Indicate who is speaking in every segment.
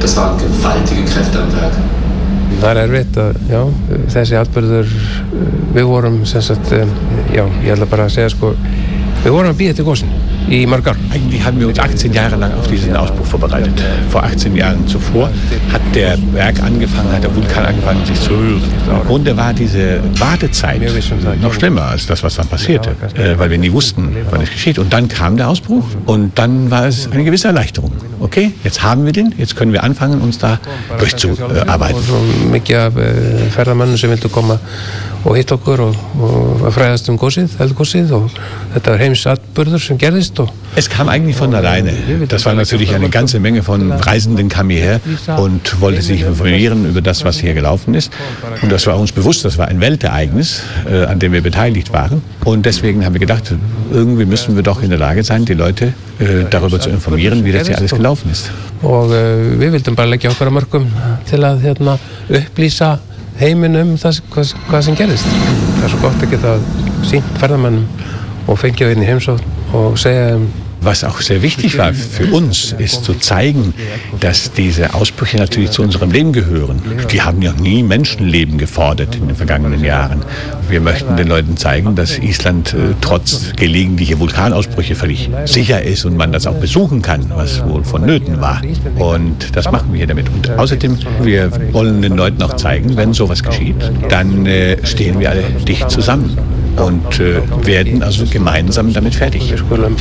Speaker 1: Das waren gewaltige Kräfte am Werk.
Speaker 2: Það erfitt að, já, þessi atburður, við vorum, sem sagt, já, ég ætla bara að segja, sko, wir vorum að bíða til gosinu í mörg ár.
Speaker 3: Eigentlich haben wir uns 18 Jahre lang auf diesen Ausbruch vorbereitet. Vor 18 Jahren zuvor hat der Berg angefangen, hat der Vulkan angefangen, sich zu rühren. Im Grunde war diese Wartezeit noch schlimmer als das, was dann passierte, weil wir nie wussten, wann es geschieht. Und dann kam der Ausbruch und dann war es eine gewisse Erleichterung. Okay, jetzt haben wir den, jetzt können wir anfangen, uns da durchzuarbeiten.
Speaker 2: Mikið af ferðamönnum sem vildu koma og hitta okkur og að fræðast gósið, eldgósið, og þetta var heimsatburður sem gerðist.
Speaker 3: Es kam eigentlich von alleine. Das war natürlich eine ganze Menge von Reisenden kam hierher und wollte sich informieren über das, was hier gelaufen ist. Und das war uns bewusst, das war ein Weltereignis, an dem wir beteiligt waren. Und deswegen haben wir gedacht, irgendwie müssen wir doch in der Lage sein, die Leute darüber zu informieren, wie das hier alles gelaufen ist.
Speaker 2: Og við vildum bara leggja okkar að mörkum til að upplýsa heiminum hvað sem gerist. Það svo gott að geta sýnt ferðamönnum og fengið inn í heimsókn og segja
Speaker 3: Was auch sehr wichtig war für uns, ist zu zeigen, dass diese Ausbrüche natürlich zu unserem Leben gehören. Die haben ja nie Menschenleben gefordert in den vergangenen Jahren. Wir möchten den Leuten zeigen, dass Island trotz gelegentlicher Vulkanausbrüche völlig sicher ist und man das auch besuchen kann, was wohl vonnöten war. Und das machen wir hier damit. Und außerdem, wir wollen den Leuten auch zeigen, wenn sowas geschieht, dann stehen wir alle dicht zusammen und werden also gemeinsam damit fertig.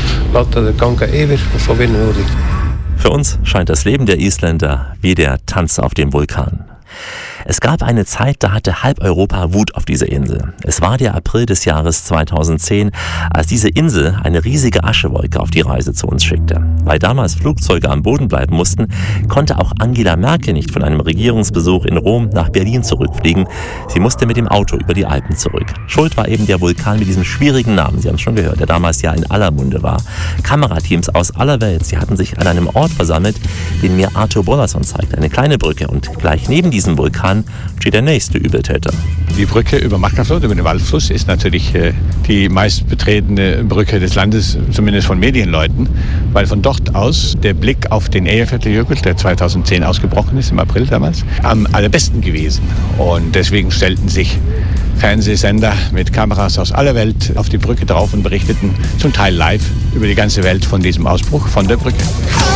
Speaker 4: Für uns scheint das Leben der Isländer wie der Tanz auf dem Vulkan. Es gab eine Zeit, da hatte halb Europa Wut auf diese Insel. Es war der April des Jahres 2010, als diese Insel eine riesige Aschewolke auf die Reise zu uns schickte. Weil damals Flugzeuge am Boden bleiben mussten, konnte auch Angela Merkel nicht von einem Regierungsbesuch in Rom nach Berlin zurückfliegen. Sie musste mit dem Auto über die Alpen zurück. Schuld war eben der Vulkan mit diesem schwierigen Namen, Sie haben es schon gehört, der damals ja in aller Munde war. Kamerateams aus aller Welt, sie hatten sich an einem Ort versammelt, den mir Arthur Bollason zeigte, eine kleine Brücke. Und gleich neben diesem Vulkan steht der nächste Übeltäter.
Speaker 3: Die Brücke über Markarfljót, über den Waldfluss, ist natürlich die meist betretene Brücke des Landes, zumindest von Medienleuten, weil von dort aus der Blick auf den Eyjafjallajökull, der 2010 ausgebrochen ist, im April damals, am allerbesten gewesen. Und deswegen stellten sich Fernsehsender mit Kameras aus aller Welt auf die Brücke drauf und berichteten zum Teil live über die ganze Welt von diesem Ausbruch von der Brücke.